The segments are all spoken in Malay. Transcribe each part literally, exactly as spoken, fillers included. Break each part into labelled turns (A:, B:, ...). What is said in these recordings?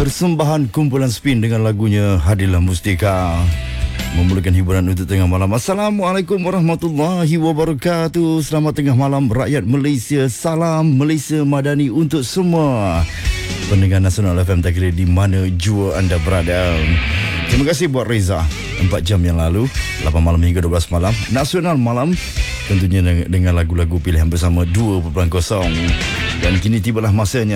A: Persembahan kumpulan Spin dengan lagunya Hadirlah Mustika memulakan hiburan untuk tengah malam. Assalamualaikum warahmatullahi wabarakatuh. Selamat tengah malam rakyat Malaysia. Salam Malaysia Madani untuk semua pendengar Nasional F M tak kira di mana jua anda berada. Terima kasih buat Reza. empat jam yang lalu, lapan malam hingga dua belas malam, Nasional Malam, tentunya dengan lagu-lagu pilihan bersama dua titik kosong. Dan kini tibalah masanya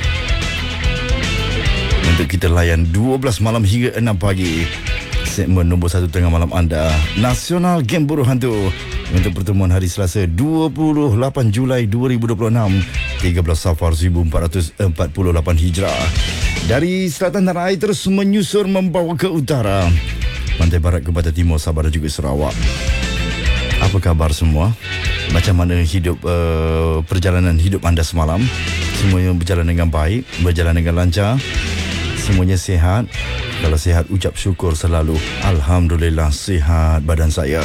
A: untuk kita layan dua belas malam hingga enam pagi. Segmen nombor satu tengah malam anda, Nasional Game Buruh Hantu, untuk pertemuan hari Selasa dua puluh lapan Julai dua ribu dua puluh enam, tiga belas Safar seribu empat ratus empat puluh lapan Hijrah. Dari selatan tanah air terus menyusur membawa ke utara, pantai barat ke pantai timur, Sabah dan juga Sarawak. Apa khabar semua? Macam mana hidup uh, perjalanan hidup anda semalam? Semuanya berjalan dengan baik, berjalan dengan lancar, semuanya sihat. Kalau sihat, ucap syukur selalu. Alhamdulillah sihat badan saya.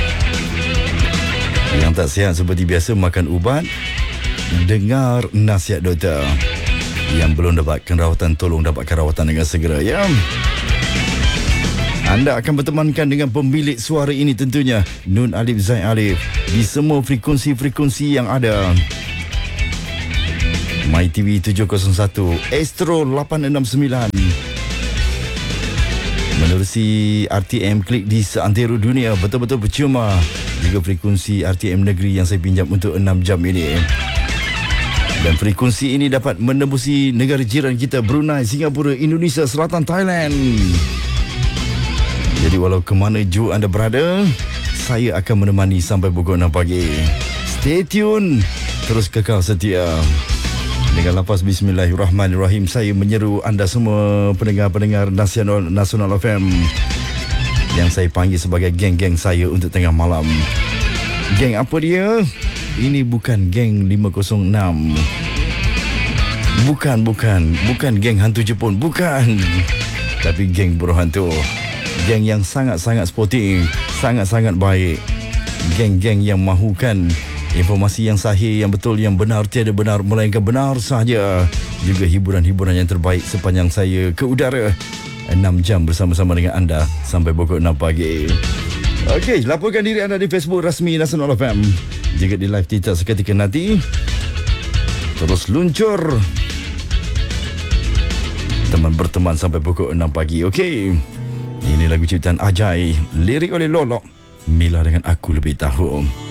A: Yang tak sihat seperti biasa, makan ubat, dengar nasihat doktor. Yang belum dapatkan rawatan, tolong dapatkan rawatan dengan segera, ya. Anda akan bertemankan dengan pemilik suara ini tentunya, Nun Alif Zain Alif, di semua frekuensi-frekuensi yang ada. My T V tujuh kosong satu, Astro lapan enam sembilan, menerusi R T M klik di seantero dunia, betul-betul percuma. Juga frekuensi R T M negeri yang saya pinjam untuk enam jam ini. Dan frekuensi ini dapat menembusi negara jiran kita, Brunei, Singapura, Indonesia, Selatan, Thailand. Jadi walau ke mana jua anda berada, saya akan menemani sampai pukul enam pagi. Stay tune, terus kekal setia. Dengan lafaz Bismillahirrahmanirrahim, saya menyeru anda semua pendengar-pendengar Nasional, Nasional F M yang saya panggil sebagai geng-geng saya untuk tengah malam. Geng apa dia? Ini bukan geng lima kosong enam. Bukan, bukan. Bukan geng hantu Jepun. Bukan. Tapi geng buruh hantu. Geng yang sangat-sangat sporting, sangat-sangat baik. Geng-geng yang mahukan informasi yang sahih, yang betul, yang benar, tiada benar melainkan benar sahaja. Juga hiburan-hiburan yang terbaik sepanjang saya ke udara. enam jam bersama-sama dengan anda sampai pukul enam pagi. Okey, laporkan diri anda di Facebook rasmi Nasional F M. Jika di live TikTok seketika nanti, terus luncur teman berteman sampai pukul enam pagi. Okey, ini lagu ciptaan Ajai, lirik oleh Lolok, Mila dengan Aku Lebih Tahu.